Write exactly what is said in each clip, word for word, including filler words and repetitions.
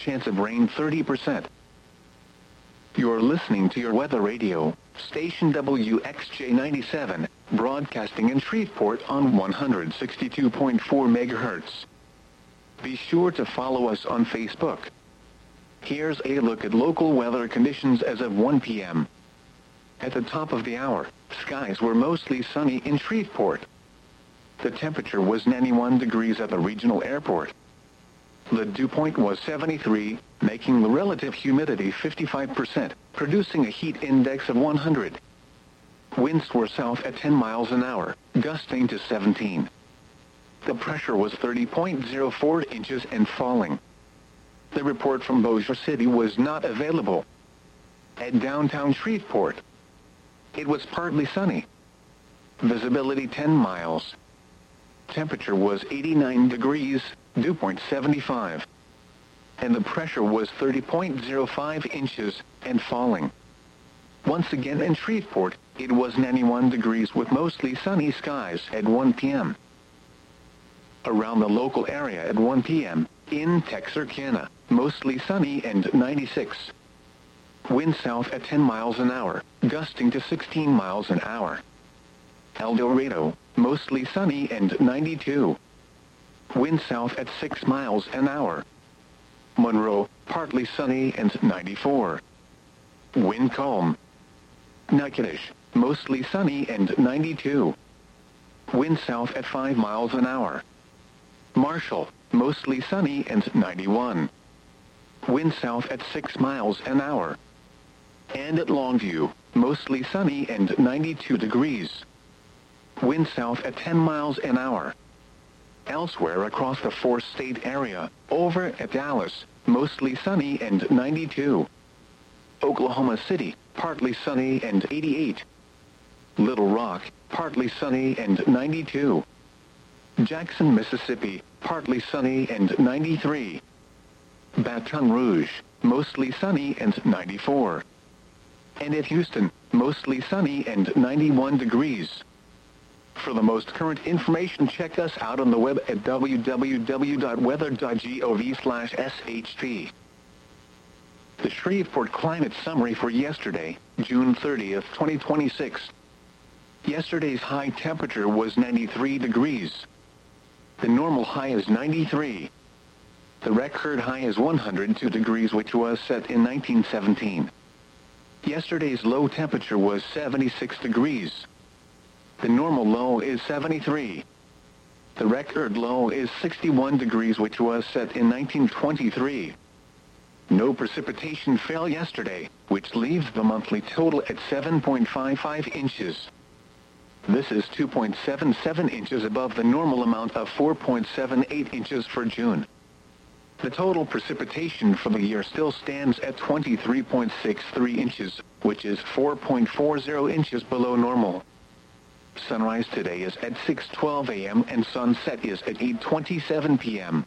Chance of rain thirty percent. You're listening to your weather radio, station W X J ninety-seven, broadcasting in Shreveport on one sixty-two point four megahertz. Be sure to follow us on Facebook. Here's a look at local weather conditions as of one p m At the top of the hour, skies were mostly sunny in Shreveport. The temperature was ninety-one degrees at the regional airport. The dew point was seventy-three, making the relative humidity fifty-five percent, producing a heat index of one hundred. Winds were south at ten miles an hour, gusting to seventeen. The pressure was thirty point zero four inches and falling. The report from Bossier City was not available. At downtown Shreveport, it was partly sunny. Visibility ten miles. Temperature was eighty-nine degrees, dew point seventy-five. And the pressure was thirty point zero five inches and falling. Once again in Shreveport, it was ninety-one degrees with mostly sunny skies at one p m Around the local area at one p m, in Texarkana, mostly sunny and ninety-six. Wind south at ten miles an hour, gusting to sixteen miles an hour. El Dorado, mostly sunny and ninety-two. Wind south at six miles an hour. Monroe, partly sunny and ninety-four. Wind calm. Natchitoches, mostly sunny and ninety-two. Wind south at five miles an hour. Marshall, mostly sunny and ninety-one. Wind south at six miles an hour. And at Longview, mostly sunny and ninety-two degrees. Wind south at ten miles an hour. Elsewhere across the four-state area, over at Dallas, mostly sunny and ninety-two. Oklahoma City, partly sunny and eighty-eight. Little Rock, partly sunny and ninety-two. Jackson, Mississippi, partly sunny and ninety-three. Baton Rouge, mostly sunny and ninety-four. And at Houston, mostly sunny and ninety-one degrees. For the most current information, check us out on the web at w w w dot weather dot gov slash s h p. The Shreveport Climate Summary for yesterday, June thirtieth, twenty twenty-six. Yesterday's high temperature was ninety-three degrees. The normal high is ninety-three. The record high is one hundred two degrees, which was set in nineteen seventeen. Yesterday's low temperature was seventy-six degrees. The normal low is seventy-three. The record low is sixty-one degrees, which was set in nineteen twenty-three. No precipitation fell yesterday, which leaves the monthly total at seven point five five inches. This is two point seven seven inches above the normal amount of four point seven eight inches for June. The total precipitation for the year still stands at twenty-three point six three inches, which is four point four zero inches below normal. Sunrise today is at six twelve a m and sunset is at eight twenty-seven p m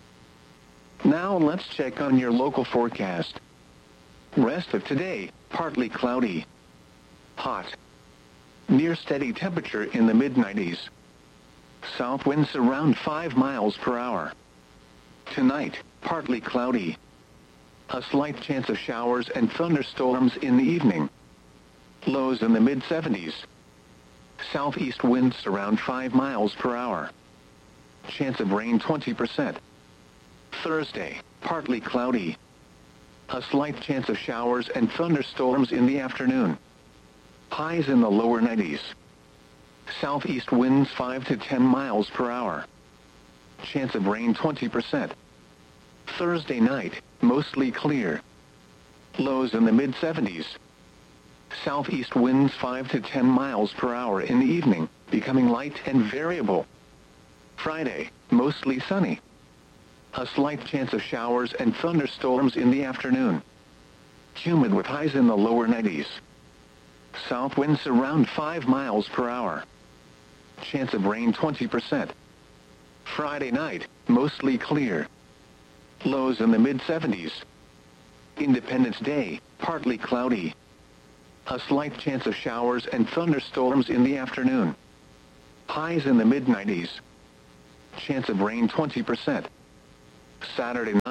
Now let's check on your local forecast. Rest of today, partly cloudy. Hot. Near steady temperature in the mid nineties. South winds around five miles per hour. Tonight, partly cloudy. A slight chance of showers and thunderstorms in the evening. Lows in the mid seventies. Southeast winds around five miles per hour. Chance of rain twenty percent. Thursday, partly cloudy. A slight chance of showers and thunderstorms in the afternoon. Highs in the lower nineties. Southeast winds five to ten miles per hour. Chance of rain twenty percent. Thursday night, mostly clear. Lows in the mid seventies. Southeast winds five to ten miles per hour in the evening, becoming light and variable. Friday, mostly sunny. A slight chance of showers and thunderstorms in the afternoon. Humid with highs in the lower nineties. South winds around five miles per hour. Chance of rain twenty percent. Friday night, mostly clear. Lows in the mid seventies. Independence Day, partly cloudy. A slight chance of showers and thunderstorms in the afternoon. Highs in the mid nineties. Chance of rain twenty percent. Saturday night,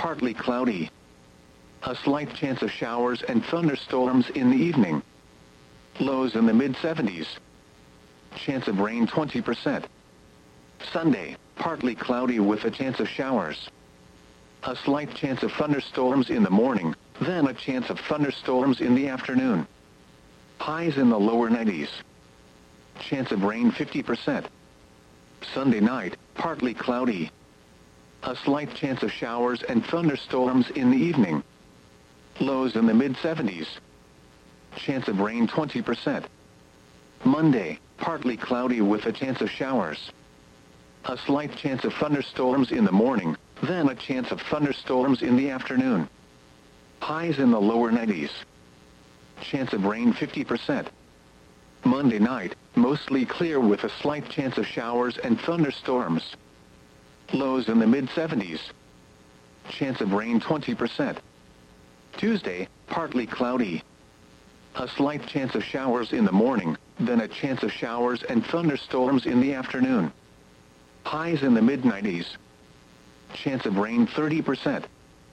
partly cloudy. A slight chance of showers and thunderstorms in the evening. Lows in the mid seventies. Chance of rain twenty percent. Sunday, partly cloudy with a chance of showers. A slight chance of thunderstorms in the morning, then a chance of thunderstorms in the afternoon. Highs in the lower nineties. Chance of rain fifty percent. Sunday night, partly cloudy. A slight chance of showers and thunderstorms in the evening. Lows in the mid seventies. Chance of rain twenty percent. Monday, partly cloudy with a chance of showers. A slight chance of thunderstorms in the morning, then a chance of thunderstorms in the afternoon. Highs in the lower nineties. Chance of rain fifty percent. Monday night, mostly clear with a slight chance of showers and thunderstorms. Lows in the mid seventies. Chance of rain twenty percent. Tuesday, partly cloudy. A slight chance of showers in the morning, then a chance of showers and thunderstorms in the afternoon. Highs in the mid nineties. Chance of rain thirty percent.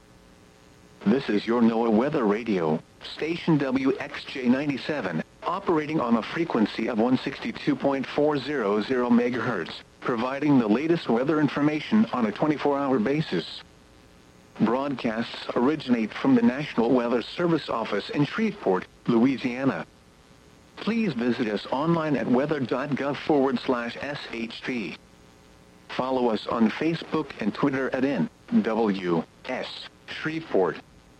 This is your NOAA Weather Radio, station W X J ninety-seven, operating on a frequency of one sixty-two point four hundred megahertz, providing the latest weather information on a twenty-four hour basis. Broadcasts originate from the National Weather Service office in Shreveport, Louisiana. Please visit us online at weather.gov forward slash SHP. Follow us on Facebook and Twitter at N W S Shreveport.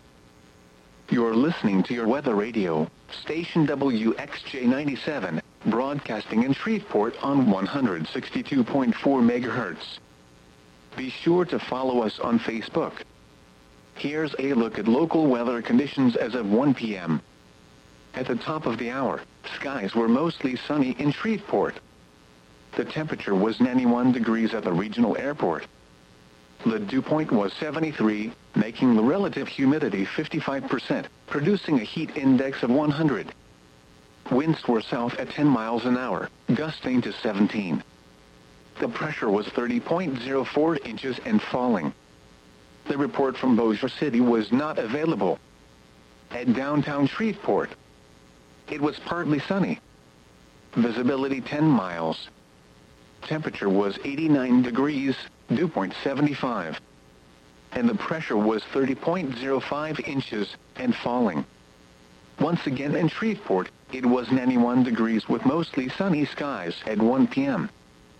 You're listening to your weather radio, station W X J ninety-seven, broadcasting in Shreveport on one sixty-two point four megahertz. Be sure to follow us on Facebook. Here's a look at local weather conditions as of one p m At the top of the hour, skies were mostly sunny in Shreveport. The temperature was ninety-one degrees at the regional airport. The dew point was seventy-three, making the relative humidity fifty-five percent, producing a heat index of one hundred. Winds were south at ten miles an hour, gusting to seventeen. The pressure was thirty point zero four inches and falling. The report from Bossier City was not available. At downtown Shreveport, it was partly sunny. Visibility ten miles. Temperature was eighty-nine degrees, dew point seventy-five. And the pressure was thirty point zero five inches and falling. Once again in Shreveport, it was ninety-one degrees with mostly sunny skies at one p m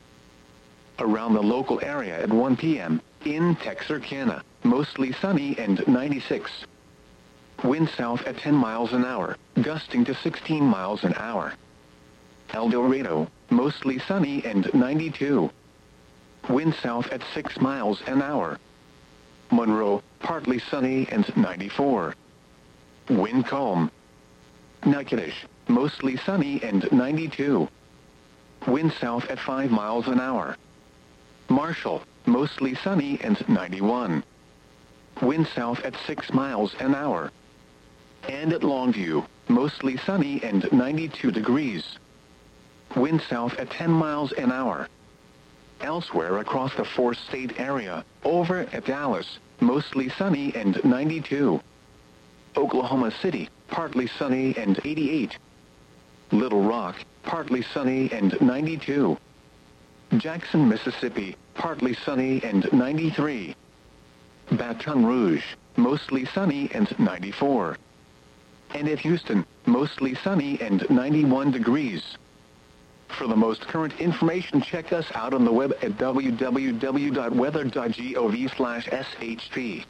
Around the local area at one p m, in Texarkana, mostly sunny and ninety-six. Wind south at ten miles an hour, gusting to sixteen miles an hour. El Dorado, mostly sunny and ninety-two. Wind south at six miles an hour. Monroe, partly sunny and ninety-four. Wind calm. Natchitoches, mostly sunny and ninety-two. Wind south at five miles an hour. Marshall, mostly sunny and ninety-one. Wind south at six miles an hour. And at Longview, mostly sunny and ninety-two degrees. Wind south at ten miles an hour. Elsewhere across the four-state area, over at Dallas, mostly sunny and ninety-two. Oklahoma City, partly sunny and eighty-eight. Little Rock, partly sunny and ninety-two. Jackson, Mississippi, partly sunny and ninety-three. Baton Rouge, mostly sunny and ninety-four. And at Houston, mostly sunny and ninety-one degrees. For the most current information, check us out on the web at w w w dot weather dot gov slash S H P.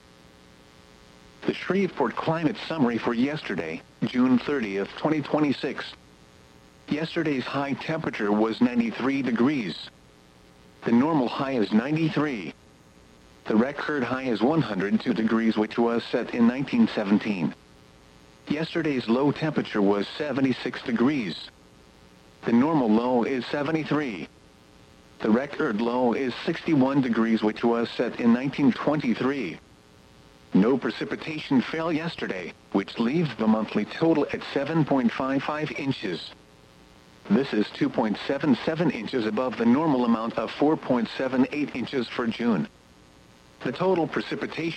The Shreveport Climate Summary for yesterday, June thirtieth, twenty twenty-six. Yesterday's high temperature was ninety-three degrees. The normal high is ninety-three. The record high is one hundred two degrees, which was set in nineteen seventeen. Yesterday's low temperature was seventy-six degrees. The normal low is seventy-three. The record low is sixty-one degrees, which was set in nineteen twenty-three. No precipitation fell yesterday, which leaves the monthly total at seven point five five inches. This is two point seven seven inches above the normal amount of four point seven eight inches for June. The total precipitation